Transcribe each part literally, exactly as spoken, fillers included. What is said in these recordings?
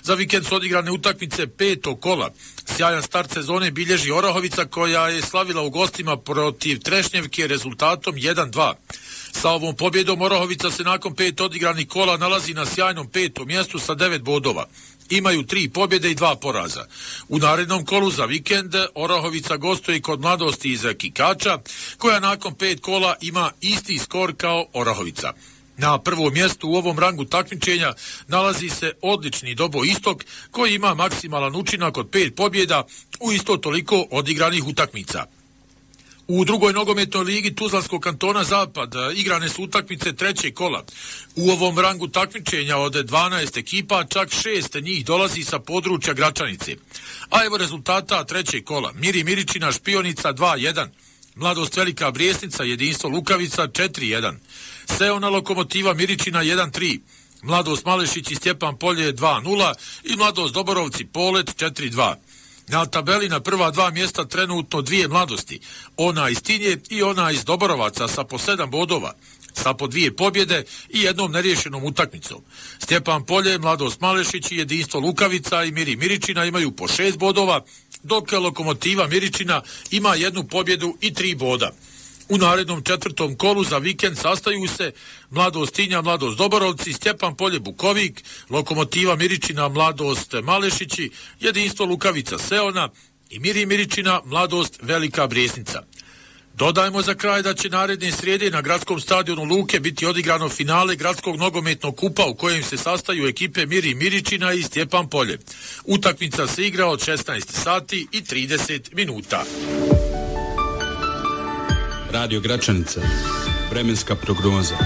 Za vikend su odigrane utakmice petog kola. Sjajan start sezone bilježi Orahovica koja je slavila u gostima protiv Trešnjevke rezultatom jedan dva. Sa ovom pobjedom Orahovica se nakon pet odigranih kola nalazi na sjajnom petom mjestu sa devet bodova. Imaju tri pobjede i dva poraza. U narednom kolu za vikend Orahovica gostuje kod Mladosti iz Kikača, koja nakon pet kola ima isti skor kao Orahovica. Na prvom mjestu u ovom rangu takmičenja nalazi se odlični Dobo Istok, koji ima maksimalan učinak od pet pobjeda u isto toliko odigranih utakmica. U drugoj nogometnoj ligi Tuzlanskog kantona Zapad igrane su utakmice trećeg kola. U ovom rangu takmičenja od dvanaest ekipa čak šest njih dolazi sa područja Gračanice. A evo rezultata trećeg kola. Miri Miričina Špionica dva jedan. Mladost Velika Brijesnica Jedinstvo Lukavica četiri jedan. Seona Lokomotiva Miričina jedan tri. Mladost Malešić i Stjepan Polje dva nula i Mladost Doborovci Polet četiri dva. Na tabeli na prva dva mjesta trenutno dvije mladosti, ona iz Tinje i ona iz Doborovaca sa po sedam bodova, sa po dvije pobjede i jednom neriješenom utakmicom. Stjepan Polje, Mladost Malešić i Jedinstvo Lukavica i Miri Miričina imaju po šest bodova, dok Lokomotiva Miričina ima jednu pobjedu i tri boda. U narednom četvrtom kolu za vikend sastaju se Mladost Tinja, Mladost Doborovci, Stjepan Polje Bukovik, Lokomotiva Miričina, Mladost Malešići, Jedinstvo Lukavica Seona i Miri Miričina, Mladost Velika Brijesnica. Dodajmo za kraj da će naredne srijede na gradskom stadionu Luke biti odigrano finale gradskog nogometnog kupa u kojem se sastaju ekipe Miri Miričina i Stjepan Polje. Utakmica se igra od šesnaest sati i trideset minuta. Radio Gračanica. Vremenska prognoza.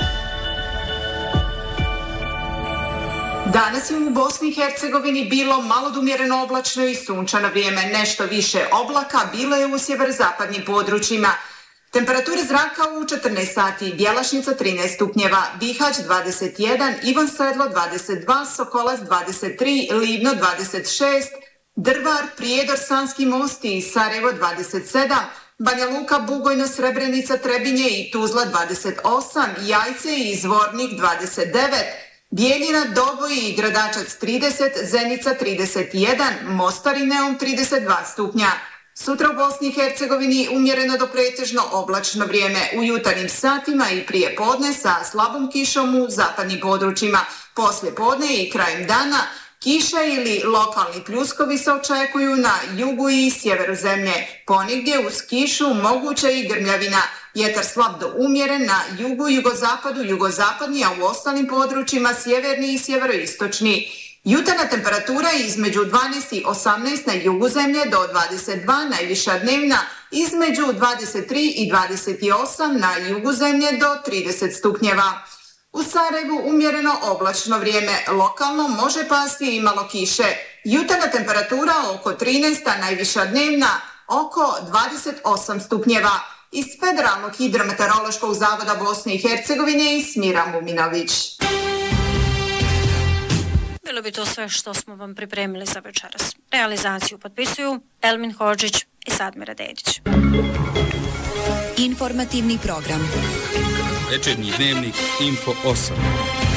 Danas je u Bosni i Hercegovini bilo malo umjereno oblačno i sunčano vrijeme, nešto više oblaka bilo je u sjeverozapadnim područjima. Temperature zraka u četrnaest sati, Bjelašnica trinaest stupnjeva, Bihać dvadeset jedan, Ivan Sedlo dvadeset dva, Sokolac dvadeset tri, Livno dvadeset šest, Drvar, Prijedor, Sanski Most i Sarajevo dvadeset sedam, Banja Luka, Bugojno, Srebrenica, Trebinje i Tuzla dvadeset osam, Jajce i Zvornik dvadeset devet, Bijeljina, Doboj i Gradačac trideset, Zenica trideset jedan, Mostar i Neum trideset dva stupnja. Sutra u Bosni i Hercegovini umjereno do pretežno oblačno vrijeme u jutarnjim satima i prije podne sa slabom kišom u zapadnim područjima. Poslije podne i krajem dana kiša ili lokalni pljuskovi se očekuju na jugu i sjeveru zemlje. Ponigdje uz kišu moguća i grmljavina. Vjetar slab do umjeren na jugu, jugozapadu, jugozapadni, a u ostalim područjima sjeverni i sjeveroistočni. Jutarnja temperatura je između dvanaest i osamnaest na jugu zemlje do dvadeset dva, najviša dnevna između dvadeset tri i dvadeset osam, na jugu zemlje do trideset stupnjeva. U Sarajevu umjereno oblačno vrijeme, lokalno može pasti i malo kiše. Jutarnja temperatura oko trinaest, a najviša dnevna oko dvadeset osam stupnjeva. Iz Federalnog hidrometeorološkog zavoda Bosne i Hercegovine i Smira Muminović. Bilo bi to sve što smo vam pripremili za večeras. Realizaciju potpisuju Elmin Hodžić i Sadmira Dedić. Informativni program. Večernji dnevnik Info osam.